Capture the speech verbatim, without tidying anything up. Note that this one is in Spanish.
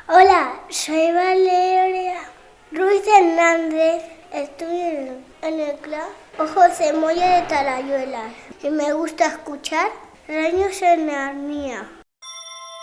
Hola, soy Valeria Ruiz Hernández, estudio en el club José Moya de Talayuelas y me gusta escuchar Reños en Narnia.